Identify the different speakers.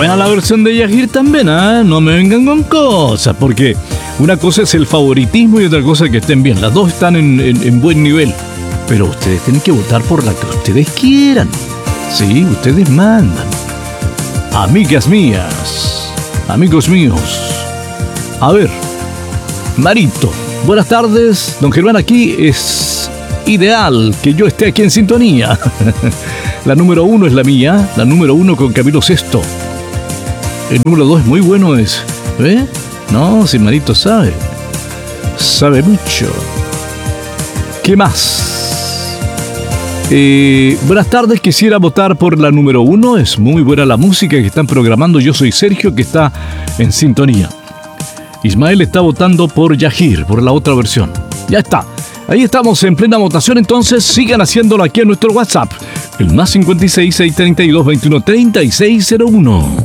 Speaker 1: buena la versión de Yahir también, ¿ah? No me vengan con cosas, porque una cosa es el favoritismo y otra cosa es que estén bien. Las dos están en buen nivel. Pero ustedes tienen que votar por la que ustedes quieran. Sí, ustedes mandan. Amigas mías, amigos míos. A ver, Marito, buenas tardes. Don Germán, aquí es ideal que yo esté aquí en sintonía. La número 1 es la mía, la número 1 con Camilo Sesto. El número 2 muy bueno es. ¿Eh? No, si Marito sabe. Sabe mucho. ¿Qué más? Buenas tardes, quisiera votar por la número 1. Es muy buena la música que están programando. Yo soy Sergio, que está en sintonía. Ismael está votando por Yahir, por la otra versión. Ya está. Ahí estamos en plena votación, entonces sigan haciéndolo aquí en nuestro WhatsApp. El +56 632 21 3601.